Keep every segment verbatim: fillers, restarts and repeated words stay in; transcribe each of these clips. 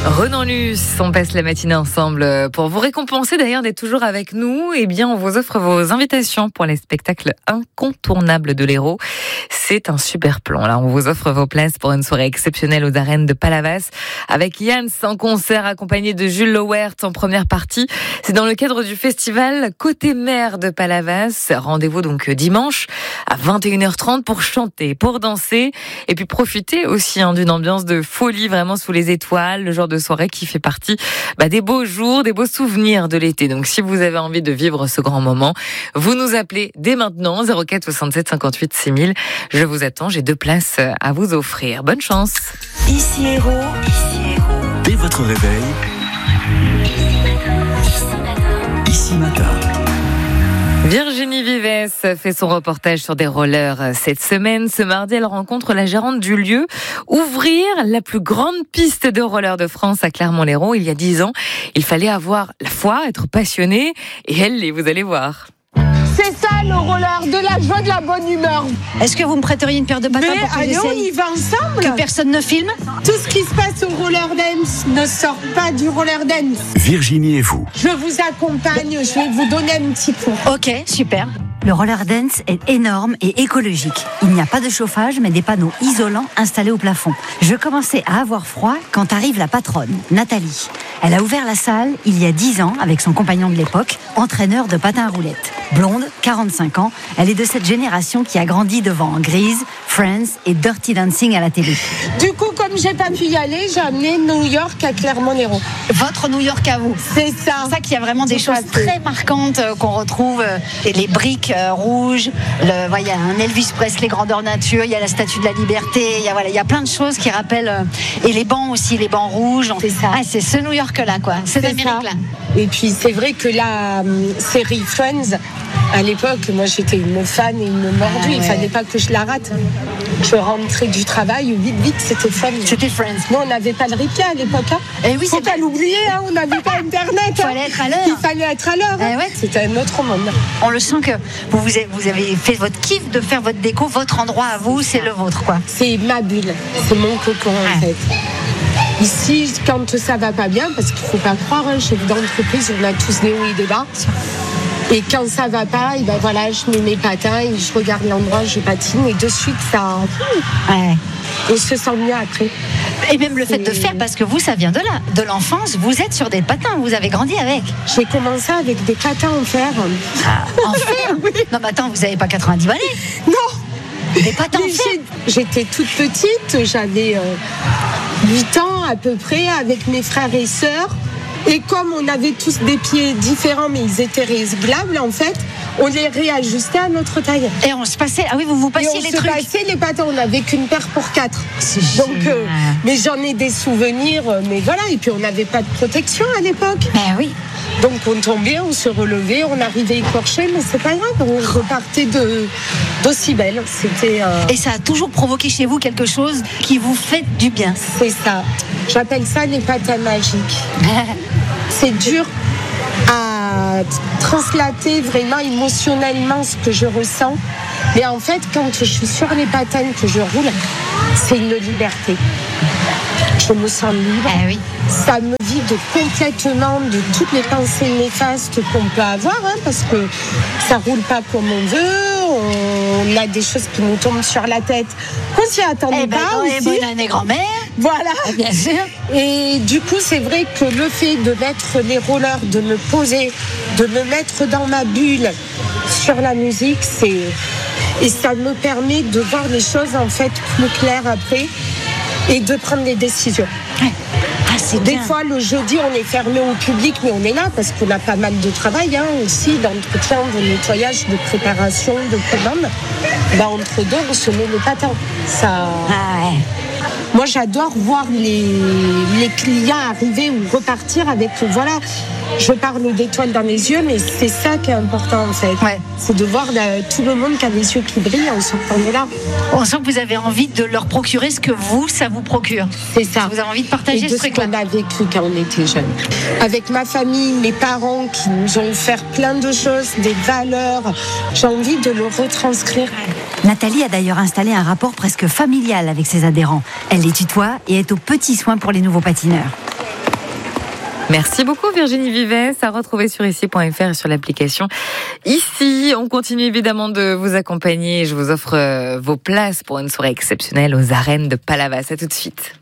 Renan Luce, on passe la matinée ensemble pour vous récompenser d'ailleurs d'être toujours avec nous. Eh bien, on vous offre vos invitations pour les spectacles incontournables de l'Hérault. C'est un super plan. Là, on vous offre vos places pour une soirée exceptionnelle aux arènes de Palavas avec Yanns en concert accompagné de Jules Lauwert en première partie. C'est dans le cadre du festival Côté Mer de Palavas. Rendez-vous donc dimanche à vingt et une heures trente pour chanter, pour danser et puis profiter aussi hein, d'une ambiance de folie vraiment sous les étoiles, le genre de soirée qui fait partie bah, des beaux jours, des beaux souvenirs de l'été. Donc si vous avez envie de vivre ce grand moment, vous nous appelez dès maintenant zéro quatre soixante-sept cinquante-huit six mille. Je vous attends, j'ai deux places à vous offrir. Bonne chance. Ici Hérault, ici Hérault. Dès votre réveil, ici matin. Virginie Vives fait son reportage sur des rollers cette semaine. Ce mardi, elle rencontre la gérante du lieu. Ouvrir la plus grande piste de roller de France à Clermont-Lérault il y a dix ans. Il fallait avoir la foi, être passionné. Et elle l'est, vous allez voir. C'est ça le roller, de la joie, de la bonne humeur. Est-ce que vous me prêteriez une paire de patins Mais pour que allez, j'essaye on y va ensemble. Que personne ne filme. Tout ce qui se passe au roller dance ne sort pas du roller dance. Virginie et vous. Je vous accompagne, je vais vous donner un petit coup. Ok, super. Le roller dance est énorme et écologique. Il n'y a pas de chauffage, mais des panneaux isolants installés au plafond. Je commençais à avoir froid quand arrive la patronne, Nathalie. Elle a ouvert la salle il y a dix ans avec son compagnon de l'époque, entraîneur de patins à roulettes. Blonde, quarante-cinq ans, elle est de cette génération qui a grandi devant Grease, Friends et Dirty Dancing à la télé. Du coup, comme j'ai pas pu y aller, j'ai amené New York à Clermont-Lérault. Votre New York à vous. C'est ça. C'est ça qu'il y a vraiment des Tout choses à fait. très marquantes euh, qu'on retrouve. euh, et les briques euh, rouges, le, voilà, il y a un Elvis Presley grandeur nature, il y a la Statue de la Liberté, il y a, voilà, il y a plein de choses qui rappellent. euh, et les bancs aussi, les bancs rouges. C'est ça. Ah, c'est ce New York-là, quoi. Cette C'est Amérique-là. ça. Et puis c'est vrai que la hum, série Friends, à l'époque, moi j'étais une fan et une mordue. Ah ouais. Il fallait pas que je la rate. Je rentrais du travail, vite vite, c'était Friends. C'était Friends. Nous, on n'avait pas le replay à l'époque. Hein. Et oui, Faut c'est pas l'oublier, hein, on n'avait pas Internet. Il hein. fallait être à l'heure. Il fallait être à l'heure. Eh hein. ouais. C'était un autre monde. On le sent que vous, vous avez, vous avez fait votre kiff de faire votre déco, votre endroit à vous, c'est le vôtre, quoi. C'est ma bulle, c'est mon cocon en Ah. fait. Ici, quand ça va pas bien, parce qu'il faut pas croire, hein, chef d'entreprise, on a tous des hauts et des bas. Et quand ça va pas, et ben voilà, je mets mes patins et je regarde l'endroit, je patine et de suite ça, Ouais. on se sent mieux après. Et même le fait de faire, parce que vous, ça vient de là, de l'enfance, vous êtes sur des patins, vous avez grandi avec. J'ai commencé avec des patins en fer. En fer. Non, mais attends, vous n'avez pas quatre-vingt-dix balais. Non. Des patins en Mais fer. j'ai- J'étais toute petite, j'avais euh, huit ans à peu près, avec mes frères et sœurs. Et comme on avait tous des pieds différents, mais ils étaient réglables, en fait, on les réajustait à notre taille. Et on se passait. Ah oui, vous vous Et passiez on les se trucs. passait les patins, on n'avait qu'une paire pour quatre. C'est Donc, euh, génial. mais j'en ai des souvenirs, euh, mais voilà. Et puis on n'avait pas de protection à l'époque. Ben oui. Donc on tombait, on se relevait, on arrivait écorché, mais c'est pas grave, on repartait de d'aussi belle. C'était, euh, Et ça a toujours provoqué chez vous quelque chose qui vous fait du bien. c'est ça. J'appelle ça les patins magiques. C'est dur à translater vraiment émotionnellement ce que je ressens. Mais en fait, quand je suis sur les patins, que je roule, c'est une liberté. Je me sens libre. Ah oui. Ça me vide complètement de toutes les pensées néfastes qu'on peut avoir, hein, parce que ça roule pas comme on veut. On a des choses qui nous tombent sur la tête qu'on s'y attendait Eh ben, pas non, et aussi. bonne année grand-mère. Voilà. Bien sûr. Et du coup, c'est vrai que le fait de mettre les rollers, de me poser, de me mettre dans ma bulle sur la musique, c'est et ça me permet de voir les choses en fait plus claires après et de prendre des décisions. Ah, c'est Des bien. fois, le jeudi, on est fermé au public, mais on est là parce qu'on a pas mal de travail hein, aussi, d'entretien, de nettoyage, de préparation, de commande. Ben, entre deux, on se met les patins. Ça... Ah ouais. Moi, j'adore voir les, les clients arriver ou repartir avec, voilà, je parle d'étoiles dans les yeux, mais c'est ça qui est important en fait. Ouais. C'est de voir là, tout le monde qui a les yeux qui brillent en sortant de là. On sent que vous avez envie de leur procurer ce que vous, ça vous procure. C'est ça. Vous avez envie de Et partager de ce ce truc-là. qu'on a vécu quand on était jeunes. Avec ma famille, mes parents qui nous ont offert plein de choses, des valeurs, j'ai envie de le retranscrire. Nathalie a d'ailleurs installé un rapport presque familial avec ses adhérents. Elle les tutoie et est aux petits soins pour les nouveaux patineurs. Merci beaucoup Virginie Vives, à retrouver sur ici point f r et sur l'application Ici. On continue évidemment de vous accompagner. Je vous offre vos places pour une soirée exceptionnelle aux arènes de Palavas. À tout de suite.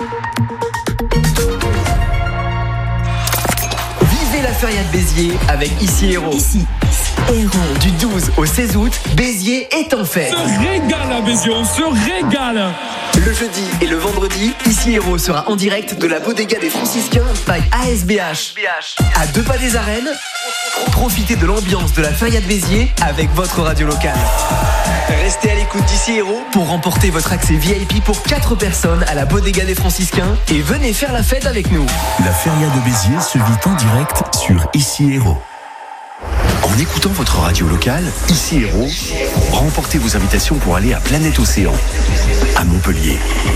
Vivez la feria de Béziers avec Ici Héros. Ici, Héros. Du douze au seize août, Béziers est en fête. On se régale à Béziers, on se régale. Le jeudi et le vendredi, Ici Héros sera en direct de la bodega des Franciscains by A S B H. À deux pas des arènes, profitez de l'ambiance de la feria de Béziers avec votre radio locale. Restez à l'écoute d'Ici Héros pour remporter votre accès V I P pour quatre personnes à la bodega des Franciscains et venez faire la fête avec nous. La feria de Béziers se vit en direct sur Ici Héros. En écoutant votre radio locale, Ici Héros, remportez vos invitations pour aller à Planète Océan, à Montpellier.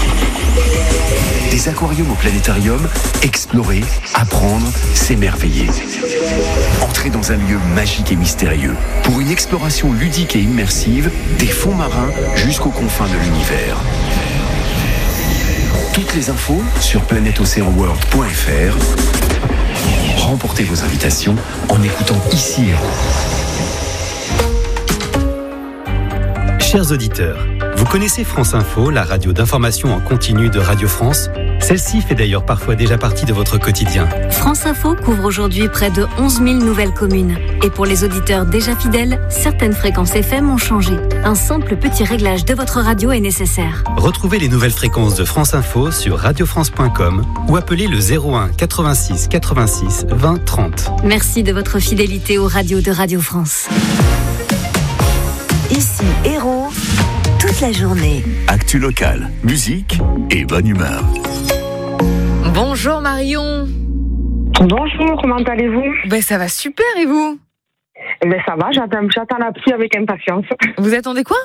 Des aquariums au planétarium, explorer, apprendre, s'émerveiller. Entrez dans un lieu magique et mystérieux pour une exploration ludique et immersive des fonds marins jusqu'aux confins de l'univers. Toutes les infos sur planète océan world point f r. Remportez vos invitations en écoutant Ici Héros. Chers auditeurs, vous connaissez France Info, la radio d'information en continu de Radio France. Celle-ci fait d'ailleurs parfois déjà partie de votre quotidien. France Info couvre aujourd'hui près de onze mille nouvelles communes. Et pour les auditeurs déjà fidèles, certaines fréquences F M ont changé. Un simple petit réglage de votre radio est nécessaire. Retrouvez les nouvelles fréquences de France Info sur radio france point com ou appelez le zéro un quatre-vingt-six quatre-vingt-six vingt trente. Merci de votre fidélité aux radios de Radio France. Ici, Héros, toute la journée. Actu locale, musique et bonne humeur. Bonjour Marion. Bonjour, comment allez-vous? Ben ça va super et vous? Eh ben ça va, j'attends, j'attends la pluie avec impatience. Vous attendez quoi?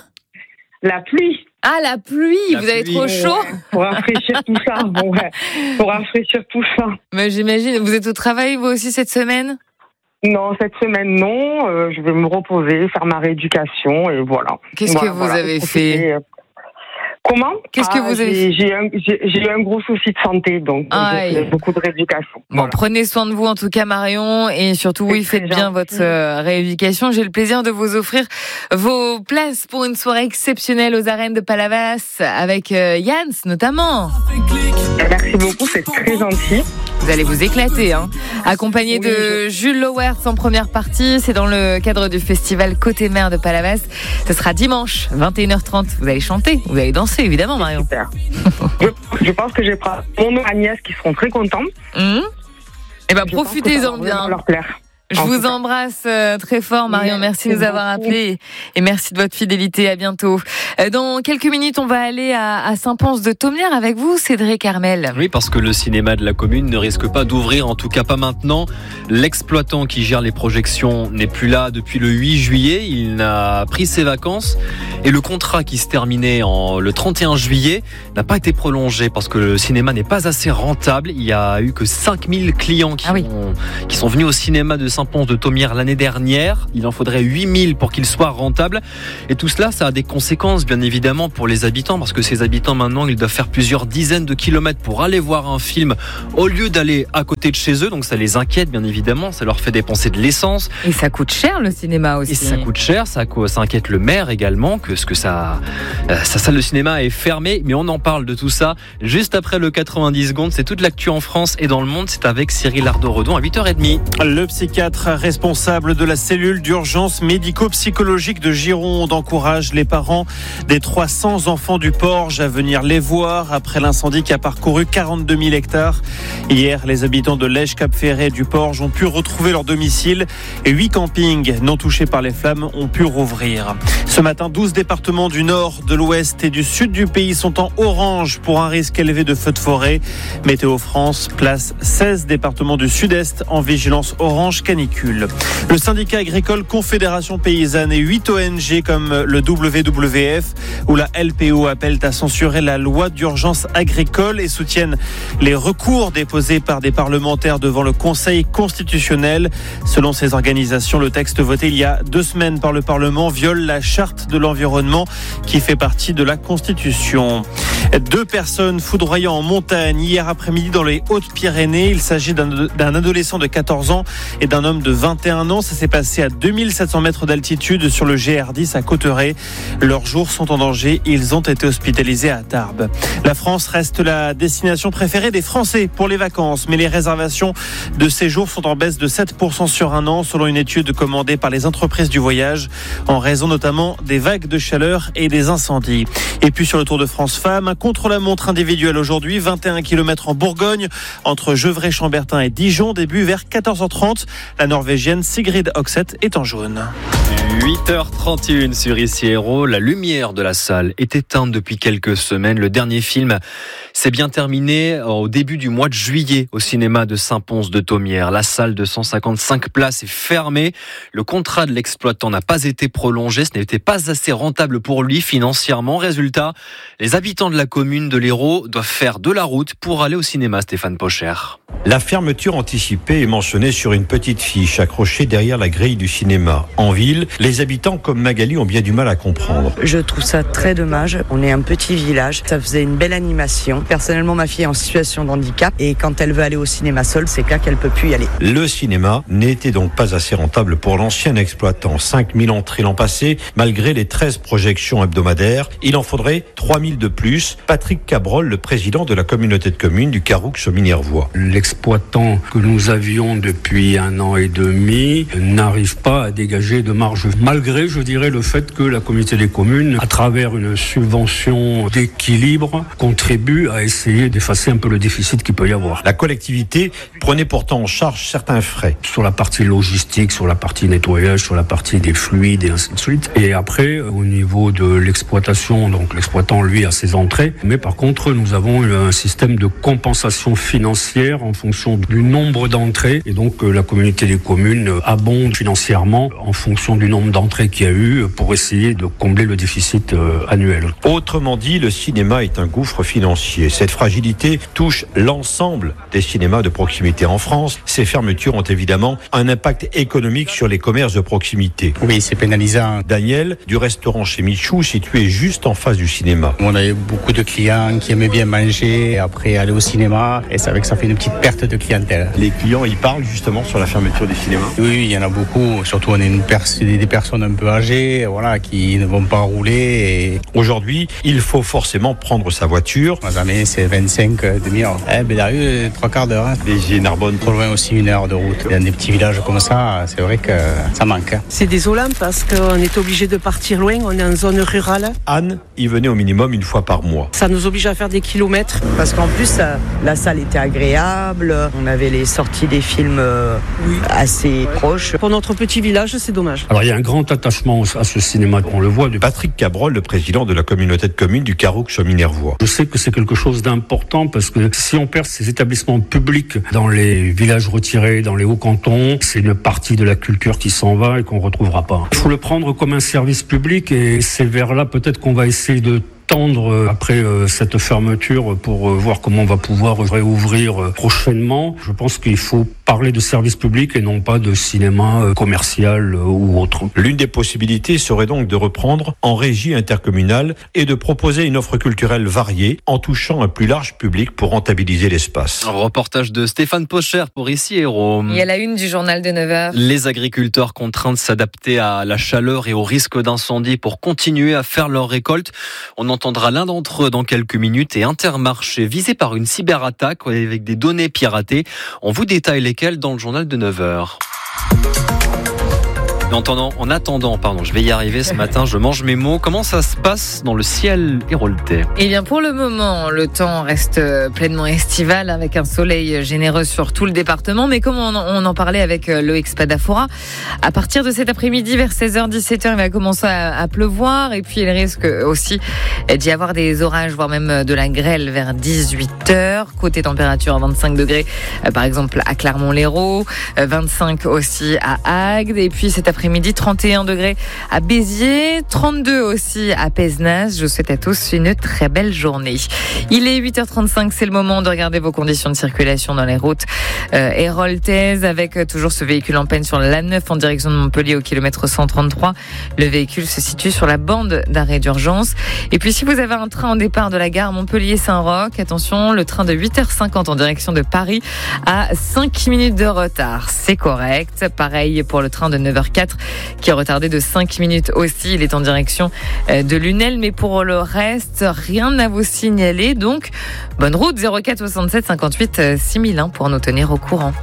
La pluie. Ah la pluie, la vous avez pluie. Trop chaud. Ouais, pour rafraîchir tout ça, ouais, pour rafraîchir tout ça. Mais j'imagine, vous êtes au travail vous aussi cette semaine? Non, cette semaine non, euh, je vais me reposer, faire ma rééducation et voilà. Qu'est-ce voilà, que vous voilà, avez fait? Comment? Qu'est-ce ah, que vous avez j'ai, j'ai, un, j'ai, j'ai eu un gros souci de santé, donc Aïe. j'ai beaucoup de rééducation. Bon, voilà. Prenez soin de vous en tout cas Marion, et surtout oui, faites bien gentil. Votre euh, rééducation. J'ai le plaisir de vous offrir vos places pour une soirée exceptionnelle aux arènes de Palavas avec euh, Jans notamment. Merci beaucoup, c'est très gentil. Vous allez vous éclater, hein. Accompagné oui, de je... Jules Lowertz en première partie. C'est dans le cadre du festival Côté Mer de Palavas. Ce sera dimanche, vingt et une heures trente. Vous allez chanter, vous allez danser, évidemment, Marion. Super. je, je pense que j'ai pris mon nom Agnès qui seront très contentes. Mmh. Eh ben, profitez-en bien. Leur plaire. Je vous embrasse très fort, Marion. Merci de nous avoir appelés et merci de votre fidélité. À bientôt. Dans quelques minutes, on va aller à, à Saint-Pons-de-Thomières avec vous, Cédric Armel. Oui, parce que le cinéma de la commune ne risque pas d'ouvrir, en tout cas pas maintenant. L'exploitant qui gère les projections n'est plus là depuis le huit juillet. Il n'a pris ses vacances et le contrat qui se terminait en, le trente et un juillet n'a pas été prolongé parce que le cinéma n'est pas assez rentable. Il y a eu que cinq mille clients qui, ah oui. ont, qui sont venus au cinéma de Saint-Pons-de-Thomières l'année dernière. Il en faudrait huit mille pour qu'il soit rentable. Et tout cela, ça a des conséquences, bien évidemment, pour les habitants, parce que ces habitants, maintenant, ils doivent faire plusieurs dizaines de kilomètres pour aller voir un film au lieu d'aller à côté de chez eux. Donc ça les inquiète, bien évidemment. Ça leur fait dépenser de l'essence. Et ça coûte cher, le cinéma aussi. Et ça coûte cher. Ça, ça inquiète le maire également, que ce que ça, sa salle de cinéma est fermée. Mais on en parle de tout ça juste après le quatre-vingt-dix secondes. C'est toute l'actu en France et dans le monde. C'est avec Cyril Ardo-Redon à huit heures trente. Le psychiatre responsable de la cellule d'urgence médico-psychologique de Gironde encourage les parents des trois cents enfants du Porge à venir les voir après l'incendie qui a parcouru quarante-deux mille hectares. Hier, les habitants de Lège-Cap-Ferret du Porge ont pu retrouver leur domicile et huit campings non touchés par les flammes ont pu rouvrir. Ce matin, douze départements du nord, de l'ouest et du sud du pays sont en orange pour un risque élevé de feux de forêt. Météo France place seize départements du sud-est en vigilance orange canicule. canicule. Le syndicat agricole Confédération Paysanne et huit O N G comme le W W F ou la L P O appellent à censurer la loi d'urgence agricole et soutiennent les recours déposés par des parlementaires devant le Conseil constitutionnel. Selon ces organisations, le texte voté il y a deux semaines par le Parlement viole la charte de l'environnement qui fait partie de la Constitution. Deux personnes foudroyant en montagne hier après-midi dans les Hautes-Pyrénées. Il s'agit d'un, d'un adolescent de quatorze ans et d'un homme de vingt et un ans. Ça s'est passé à deux mille sept cents mètres d'altitude sur le G R dix à Cauterets. Leurs jours sont en danger. Ils ont été hospitalisés à Tarbes. La France reste la destination préférée des Français pour les vacances, mais les réservations de séjour sont en baisse de sept pour cent sur un an, selon une étude commandée par les entreprises du voyage, en raison notamment des vagues de chaleur et des incendies. Et puis sur le Tour de France Femmes, un contre-la-montre individuel aujourd'hui, vingt et un kilomètres en Bourgogne, entre Gevrey-Chambertin et Dijon, début vers quatorze heures trente. La Norvégienne Sigrid Hoxet est en jaune. huit heures trente et une sur Ici Héros. La lumière de la salle est éteinte depuis quelques semaines. Le dernier film s'est bien terminé au début du mois de juillet au cinéma de Saint-Pons-de-Thomières. La salle de cent cinquante-cinq places est fermée. Le contrat de l'exploitant n'a pas été prolongé. Ce n'était pas assez rentable pour lui financièrement. Résultat, les habitants de la commune de l'Hérault doivent faire de la route pour aller au cinéma. Stéphane Pocher. La fermeture anticipée est mentionnée sur une petite fiche accrochée derrière la grille du cinéma. En ville, les habitants comme Magali ont bien du mal à comprendre. Je trouve ça très dommage. On est un petit village, ça faisait une belle animation. Personnellement, ma fille est en situation de handicap et quand elle veut aller au cinéma seule, c'est clair qu'elle peut plus y aller. Le cinéma n'était donc pas assez rentable pour l'ancien exploitant. cinq mille entrées l'an passé, malgré les treize projections hebdomadaires. Il en faudrait trois mille de plus. Patrick Cabrol, le président de la communauté de communes du Caroux-Minervois. L'exploitant que nous avions depuis un an et demi n'arrive pas à dégager de marge, malgré, je dirais, le fait que la communauté des communes, à travers une subvention d'équilibre, contribue à essayer d'effacer un peu le déficit qu'il peut y avoir. La collectivité prenait pourtant en charge certains frais. Sur la partie logistique, sur la partie nettoyage, sur la partie des fluides et ainsi de suite. Et après, au niveau de l'exploitation, donc l'exploitant, lui, a ses entrées. Mais par contre, nous avons un système de compensation financière en fonction du nombre d'entrées. Et donc, la communauté des communes abonde financièrement en fonction du nombre d'entrées qu'il y a eu pour essayer de combler le déficit annuel. Autrement dit, le cinéma est un gouffre financier. Cette fragilité touche l'ensemble des cinémas de proximité en France. Ces fermetures ont évidemment un impact économique sur les commerces de proximité. Oui, c'est pénalisant. Daniel, du restaurant chez Michou, situé juste en face du cinéma. On a eu beaucoup de clients qui aimaient bien manger et après aller au cinéma, et c'est vrai que ça fait une petite perte de clientèle. Les clients, ils parlent justement sur la fermeture du cinéma? Oui, il y en a beaucoup. Surtout, on est une pers- des personnes un peu âgées, voilà, qui ne vont pas rouler. Et... Aujourd'hui, il faut forcément prendre sa voiture. Moi, jamais, c'est vingt-cinq demi-heure. Eh, Bédarieux, trois quarts d'heure. Hein. Béziers, Narbonne. Trop loin aussi, une heure de route. Dans des petits villages comme ça, c'est vrai que ça manque. Hein. C'est désolant parce qu'on est obligé de partir loin. On est en zone rurale. Anne y venait au minimum une fois par mois. Ça nous oblige à faire des kilomètres. Parce qu'en plus, la salle était agréable. On avait les sorties des films oui. assez proches. Pour notre petit village, c'est dommage. Alors, il y a un grand attachement à ce cinéma. On le voit. De... Patrick Cabrol, le président de la communauté de communes du Caroux-Minervois. Je sais que c'est quelque chose d'important parce que si on perd ces établissements publics dans les villages retirés, dans les hauts cantons, c'est une partie de la culture qui s'en va et qu'on ne retrouvera pas. Il faut le prendre comme un service public et c'est vers là peut-être qu'on va essayer de tendre après euh, cette fermeture pour euh, voir comment on va pouvoir réouvrir euh, prochainement. Je pense qu'il faut parler de service public et non pas de cinéma euh, commercial euh, ou autre. L'une des possibilités serait donc de reprendre en régie intercommunale et de proposer une offre culturelle variée en touchant un plus large public pour rentabiliser l'espace. Un reportage de Stéphane Pocher pour Ici Héros. Il y a la une du journal de neuf heures. Les agriculteurs contraints de s'adapter à la chaleur et au risque d'incendie pour continuer à faire leur récolte. On en entendra l'un d'entre eux dans quelques minutes et Intermarché visé par une cyberattaque avec des données piratées. On vous détaille lesquelles dans le journal de neuf heures. Et en attendant, en attendant, pardon, je vais y arriver ce matin, je mange mes mots. Comment ça se passe dans le ciel héroltais ? Eh bien, pour le moment, le temps reste pleinement estival avec un soleil généreux sur tout le département. Mais comme on en parlait avec Loïc Spadafora, à partir de cet après-midi, vers seize heures, dix-sept heures, il va commencer à, à pleuvoir. Et puis, il risque aussi d'y avoir des orages, voire même de la grêle vers dix-huit heures. Côté température, vingt-cinq degrés, par exemple, à Clermont-Lérault, vingt-cinq aussi à Agde. Et puis, cet après-midi, trente et un degrés à Béziers, trente-deux aussi à Pézenas. Je vous souhaite à tous une très belle journée. Il est huit heures trente-cinq, c'est le moment de regarder vos conditions de circulation dans les routes euh, héroltaises, avec euh, toujours ce véhicule en peine sur l'A neuf en direction de Montpellier au kilomètre cent trente-trois. Le véhicule se situe sur la bande d'arrêt d'urgence. Et puis si vous avez un train au départ de la gare Montpellier-Saint-Roch, attention, le train de huit heures cinquante en direction de Paris a cinq minutes de retard. C'est correct. Pareil pour le train de neuf heures quatre qui est retardé de cinq minutes aussi. Il est en direction de Lunel, mais pour le reste, rien à vous signaler. Donc, bonne route. Zéro quatre soixante-sept cinquante-huit six mille un pour nous tenir au courant.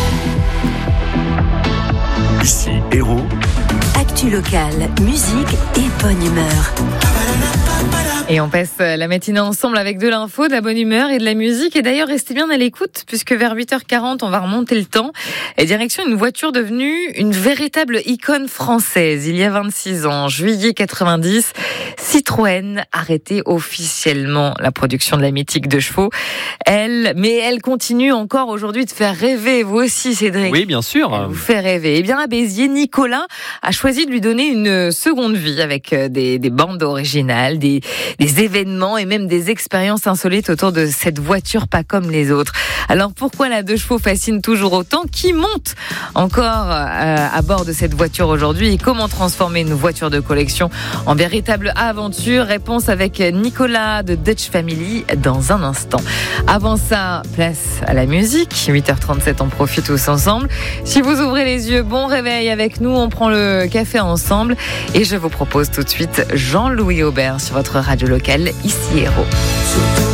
Ici Héros. Actu locale, musique et bonne humeur. Et on passe la matinée ensemble avec de l'info, de la bonne humeur et de la musique. Et d'ailleurs, restez bien à l'écoute, puisque vers huit heures quarante, on va remonter le temps. Et direction une voiture devenue une véritable icône française. Il y a vingt-six ans, juillet quatre-vingt-dix, Citroën arrêtait officiellement la production de la mythique de chevaux. Elle, mais elle continue encore aujourd'hui de faire rêver. Vous aussi, Cédric. Oui, bien sûr. Elle vous fait rêver. Eh bien, à Béziers, Nicolas a choisi de lui donner une seconde vie avec des, des bandes originales, des des événements et même des expériences insolites autour de cette voiture pas comme les autres. Alors pourquoi la deux chevaux fascine toujours autant ? Qui monte encore euh, à bord de cette voiture aujourd'hui ? Et comment transformer une voiture de collection en véritable aventure ? Réponse avec Nicolas de Dutch Family dans un instant. Avant ça, place à la musique. huit heures trente-sept, on profite tous ensemble. Si vous ouvrez les yeux, bon réveil avec nous, on prend le café ensemble. Et je vous propose tout de suite Jean-Louis Aubert sur votre radio locale, ici Héros.